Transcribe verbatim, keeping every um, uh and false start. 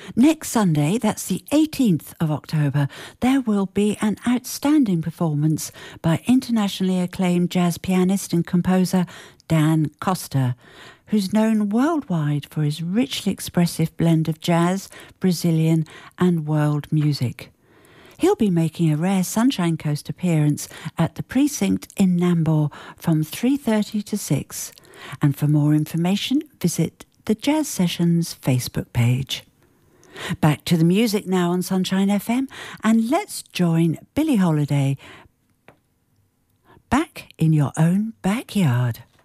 Next Sunday, that's the eighteenth of October, there will be an outstanding performance by internationally acclaimed jazz pianist and composer Dan Costa, who's known worldwide for his richly expressive blend of jazz, Brazilian and world music. He'll be making a rare Sunshine Coast appearance at the Precinct in Nambour from three thirty to six. And for more information, visit the Jazz Sessions Facebook page. Back to the music now on Sunshine F M, and let's join Billie Holiday, Back in Your Own Backyard.